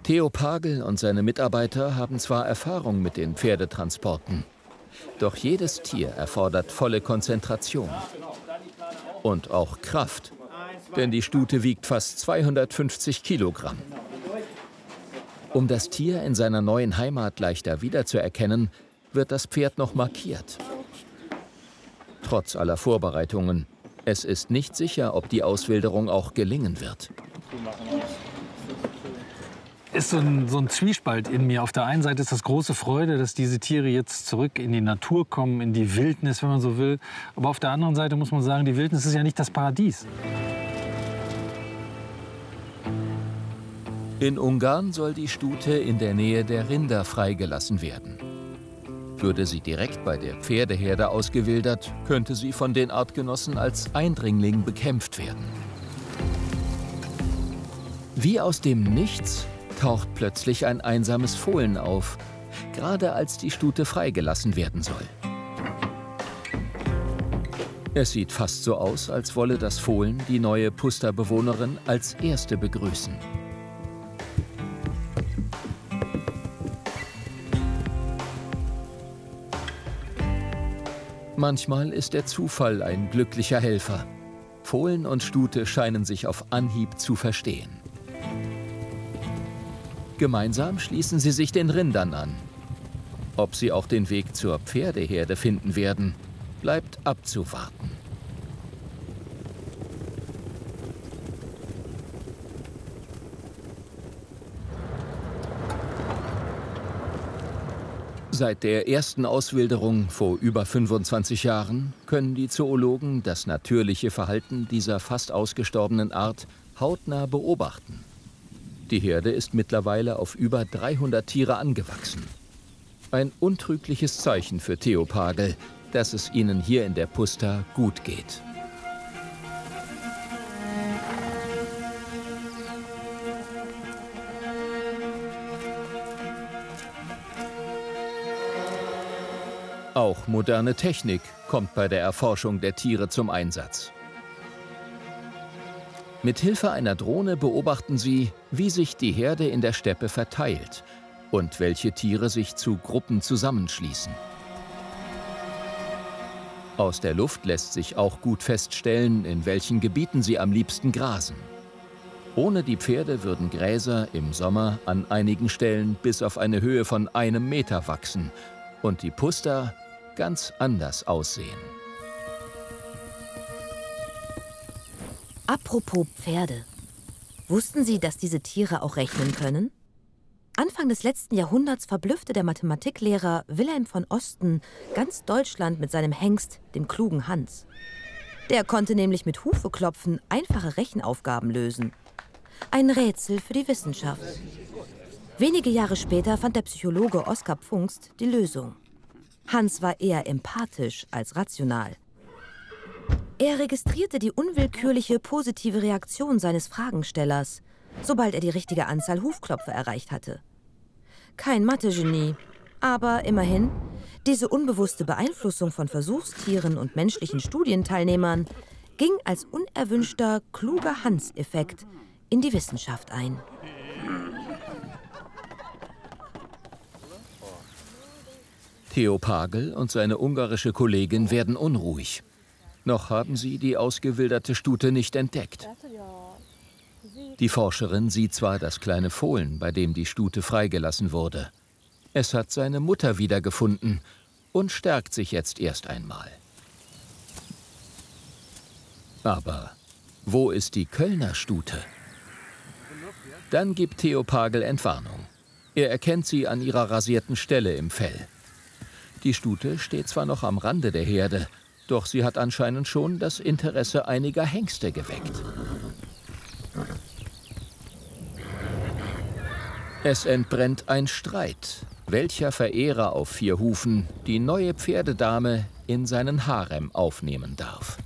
Theo Pagel und seine Mitarbeiter haben zwar Erfahrung mit den Pferdetransporten, doch jedes Tier erfordert volle Konzentration und auch Kraft, denn die Stute wiegt fast 250 Kilogramm. Um das Tier in seiner neuen Heimat leichter wiederzuerkennen, wird das Pferd noch markiert. Trotz aller Vorbereitungen, es ist nicht sicher, ob die Auswilderung auch gelingen wird. Ist so ein Zwiespalt in mir. Auf der einen Seite ist das große Freude, dass diese Tiere jetzt zurück in die Natur kommen, in die Wildnis, wenn man so will. Aber auf der anderen Seite muss man sagen, die Wildnis ist ja nicht das Paradies. In Ungarn soll die Stute in der Nähe der Rinder freigelassen werden. Würde sie direkt bei der Pferdeherde ausgewildert, könnte sie von den Artgenossen als Eindringling bekämpft werden. Wie aus dem Nichts taucht plötzlich ein einsames Fohlen auf, gerade als die Stute freigelassen werden soll. Es sieht fast so aus, als wolle das Fohlen die neue Puszta-Bewohnerin als erste begrüßen. Manchmal ist der Zufall ein glücklicher Helfer. Fohlen und Stute scheinen sich auf Anhieb zu verstehen. Gemeinsam schließen sie sich den Rindern an. Ob sie auch den Weg zur Pferdeherde finden werden, bleibt abzuwarten. Seit der ersten Auswilderung vor über 25 Jahren können die Zoologen das natürliche Verhalten dieser fast ausgestorbenen Art hautnah beobachten. Die Herde ist mittlerweile auf über 300 Tiere angewachsen. Ein untrügliches Zeichen für Theo Pagel, dass es ihnen hier in der Puszta gut geht. Auch moderne Technik kommt bei der Erforschung der Tiere zum Einsatz. Mit Hilfe einer Drohne beobachten sie, wie sich die Herde in der Steppe verteilt und welche Tiere sich zu Gruppen zusammenschließen. Aus der Luft lässt sich auch gut feststellen, in welchen Gebieten sie am liebsten grasen. Ohne die Pferde würden Gräser im Sommer an einigen Stellen bis auf eine Höhe von 1 Meter wachsen und die Puszta ganz anders aussehen. Apropos Pferde. Wussten Sie, dass diese Tiere auch rechnen können? Anfang des letzten Jahrhunderts verblüffte der Mathematiklehrer Wilhelm von Osten ganz Deutschland mit seinem Hengst, dem klugen Hans. Der konnte nämlich mit Hufeklopfen einfache Rechenaufgaben lösen. Ein Rätsel für die Wissenschaft. Wenige Jahre später fand der Psychologe Oskar Pfungst die Lösung. Hans war eher empathisch als rational. Er registrierte die unwillkürliche positive Reaktion seines Fragenstellers, sobald er die richtige Anzahl Hufklopfer erreicht hatte. Kein Mathe-Genie, aber immerhin, diese unbewusste Beeinflussung von Versuchstieren und menschlichen Studienteilnehmern ging als unerwünschter kluger Hans-Effekt in die Wissenschaft ein. Theo Pagel und seine ungarische Kollegin werden unruhig. Noch haben sie die ausgewilderte Stute nicht entdeckt. Die Forscherin sieht zwar das kleine Fohlen, bei dem die Stute freigelassen wurde. Es hat seine Mutter wiedergefunden und stärkt sich jetzt erst einmal. Aber wo ist die Kölner Stute? Dann gibt Theo Pagel Entwarnung. Er erkennt sie an ihrer rasierten Stelle im Fell. Die Stute steht zwar noch am Rande der Herde, doch sie hat anscheinend schon das Interesse einiger Hengste geweckt. Es entbrennt ein Streit, welcher Verehrer auf 4 Hufen die neue Pferdedame in seinen Harem aufnehmen darf.